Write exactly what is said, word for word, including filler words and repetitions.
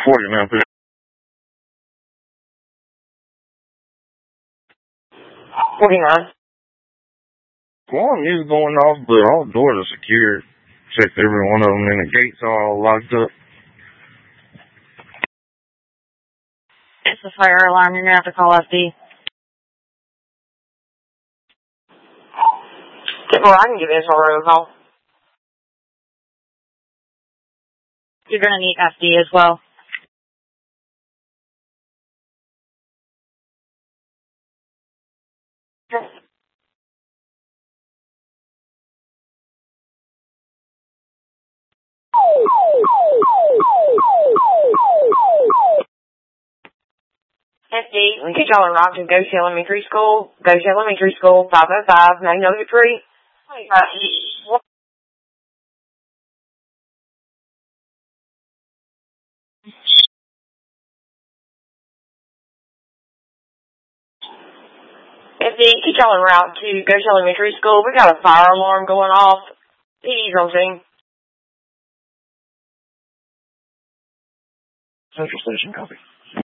forty-nine. forty-nine. Alarm is going off, but all doors are secured. Checked every one of them, and the gates are all locked up. It's a fire alarm. You're going to have to call F D. Or I can give Israel a call. You're going to need F D as well. F D, we get y'all in route to Goshen Elementary School. Goshen Elementary School, five oh five, Magnolia Tree. Uh, F D, get y'all en route to Goshen Elementary School. We got a fire alarm going off. P D's on scene. Central Station, copy.